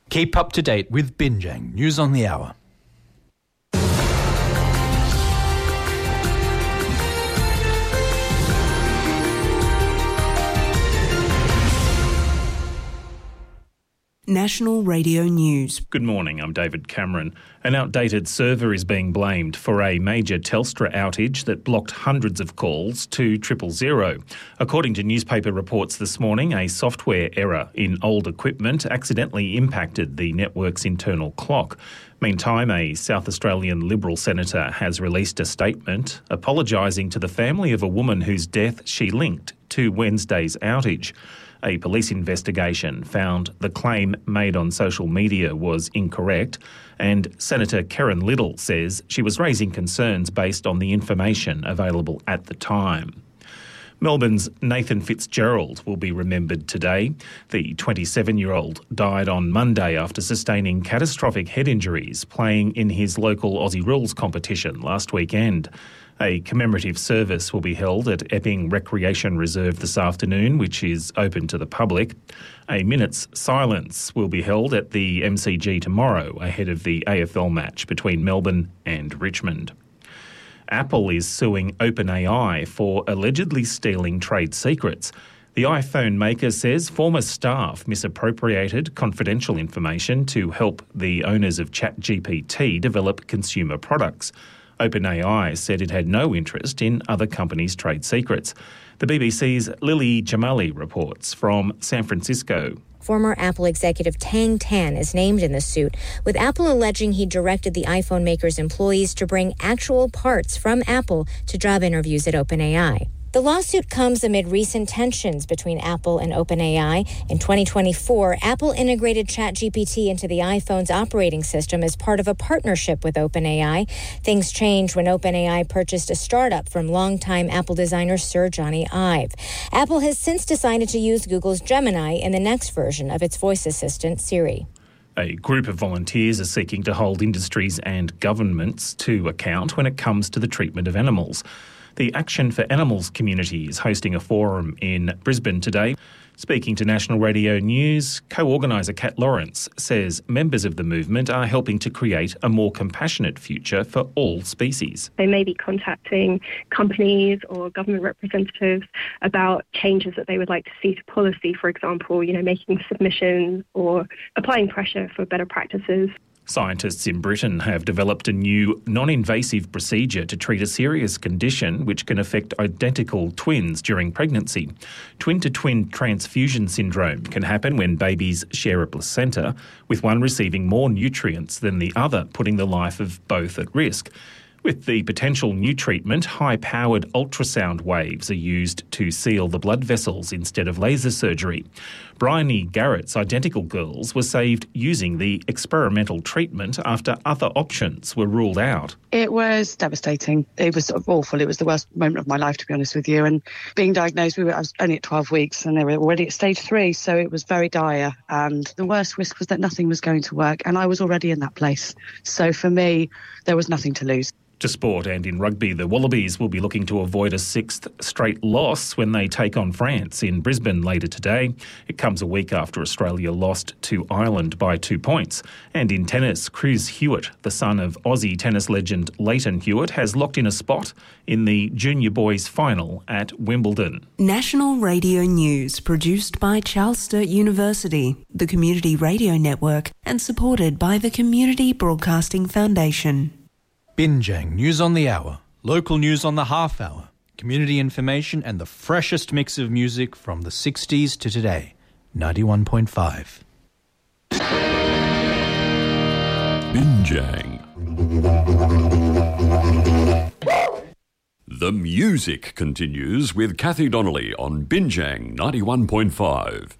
Keep up to date with Binjang News on the Hour. National Radio News. Good morning, I'm David Cameron. An outdated server is being blamed for a major Telstra outage that blocked hundreds of calls to 000. According to newspaper reports this morning, a software error in old equipment accidentally impacted the network's internal clock. Meantime, a South Australian Liberal senator has released a statement apologising to the family of a woman whose death she linked to Wednesday's outage. A police investigation found the claim made on social media was incorrect, and Senator Karen Liddle says she was raising concerns based on the information available at the time. Melbourne's Nathan Fitzgerald will be remembered today. The 27-year-old died on Monday after sustaining catastrophic head injuries playing in his local Aussie Rules competition last weekend. A commemorative service will be held at Epping Recreation Reserve this afternoon, which is open to the public. A minute's silence will be held at the MCG tomorrow ahead of the AFL match between Melbourne and Richmond. Apple is suing OpenAI for allegedly stealing trade secrets. The iPhone maker says former staff misappropriated confidential information to help the owners of ChatGPT develop consumer products. OpenAI said it had no interest in other companies' trade secrets. The BBC's Lily Jamali reports from San Francisco. Former Apple executive Tang Tan is named in the suit, with Apple alleging he directed the iPhone maker's employees to bring actual parts from Apple to job interviews at OpenAI. The lawsuit comes amid recent tensions between Apple and OpenAI. In 2024, Apple integrated ChatGPT into the iPhone's operating system as part of a partnership with OpenAI. Things changed when OpenAI purchased a startup from longtime Apple designer Sir Johnny Ive. Apple has since decided to use Google's Gemini in the next version of its voice assistant, Siri. A group of volunteers are seeking to hold industries and governments to account when it comes to the treatment of animals. The Action for Animals community is hosting a forum in Brisbane today. Speaking to National Radio News, co-organiser Kat Lawrence says members of the movement are helping to create a more compassionate future for all species. They may be contacting companies or government representatives about changes that they would like to see to policy, for example, making submissions or applying pressure for better practices. Scientists in Britain have developed a new non-invasive procedure to treat a serious condition which can affect identical twins during pregnancy. Twin-to-twin transfusion syndrome can happen when babies share a placenta, with one receiving more nutrients than the other, putting the life of both at risk. With the potential new treatment, high-powered ultrasound waves are used to seal the blood vessels instead of laser surgery. Bryony Garrett's identical girls were saved using the experimental treatment after other options were ruled out. It was devastating. It was awful. It was the worst moment of my life, to be honest with you. And being diagnosed, I was only at 12 weeks and they were already at stage 3, so it was very dire. And the worst risk was that nothing was going to work, and I was already in that place. So for me, there was nothing to lose. To sport, and in rugby, the Wallabies will be looking to avoid a 6th straight loss when they take on France in Brisbane later today. It comes a week after Australia lost to Ireland by 2 points. And in tennis, Chris Hewitt, the son of Aussie tennis legend Leighton Hewitt, has locked in a spot in the junior boys final at Wimbledon. National Radio News, produced by Charles Sturt University, the Community Radio Network, and supported by the Community Broadcasting Foundation. Binjang News on the Hour, local news on the half hour, community information and the freshest mix of music from the 60s to today. 91.5. Binjang. The music continues with Kathy Donnelly on Binjang 91.5.